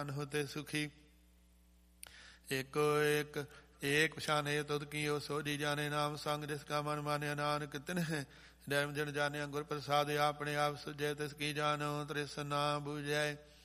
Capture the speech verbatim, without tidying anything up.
होते सुखी। एको एक एक पछाने तुद कीओ सोझी जाने नाम संग जिसका मन माने नानक तिन्ह जन जाने गुर प्रसाद अपने आप सुझे तिसकी जानो तृष्णा बुझै।